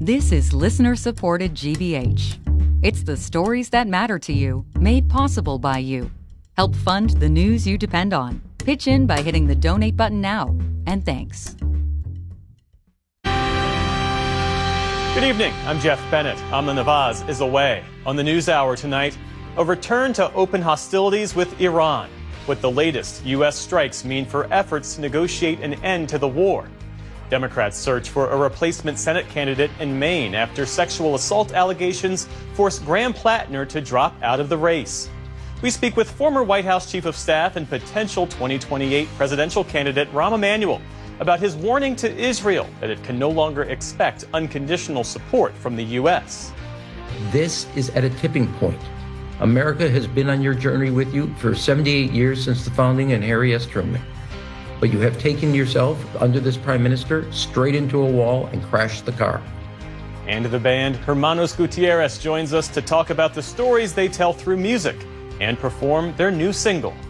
This is listener-supported GBH. It's the stories that matter to you, made possible by you. Help fund the news you depend on. Pitch in by hitting the donate button now. And thanks. Good evening. I'm Jeff Bennett. Amna Nawaz is away. On the NewsHour tonight, a return to open hostilities with Iran. What the latest U.S. strikes mean for efforts to negotiate an end to the war. Democrats search for a replacement Senate candidate in Maine after sexual assault allegations forced Graham Plattner to drop out of the race. We speak with former White House Chief of Staff and potential 2028 presidential candidate Rahm Emanuel about his warning to Israel that it can no longer expect unconditional support from the U.S. This is at a tipping point. America has been on your journey with you for 78 years since the founding and Harry S. Truman. But you have taken yourself, under this prime minister, straight into a wall and crashed the car. And the band Hermanos Gutierrez joins us to talk about the stories they tell through music and perform their new single.